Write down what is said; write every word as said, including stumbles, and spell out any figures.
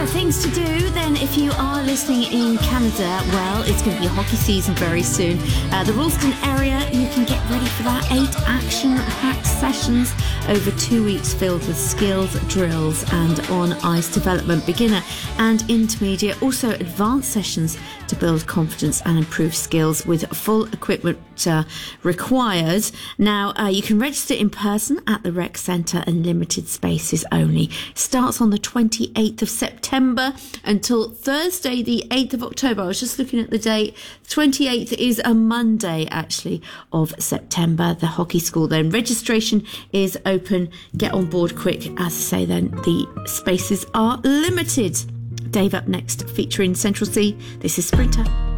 So things to do then if you are listening in Canada, well, it's going to be hockey season very soon. Uh, the Ralston area, you can get ready for that. Eight action-packed sessions over two weeks filled with skills, drills and on-ice development, beginner and intermediate. Also advanced sessions to build confidence and improve skills with full equipment uh, required. Now, uh, you can register in person at the rec centre and limited spaces only. Starts on the twenty-eighth of September until Thursday the eighth of October. I was just looking at the date. twenty-eighth is a Monday, actually, of September. The hockey school then. Registration is open. Get on board quick. As I say then, the spaces are limited. Dave up next, featuring Central C. This is Sprinter.